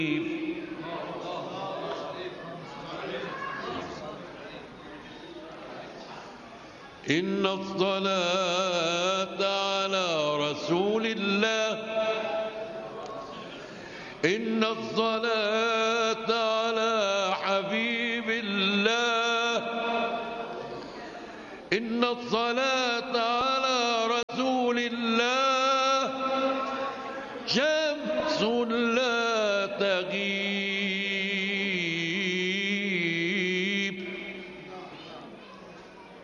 إن الصلاة على رسول الله، إن الصلاة على حبيب الله، إن الصلاة على رسول الله شمس لا تغيب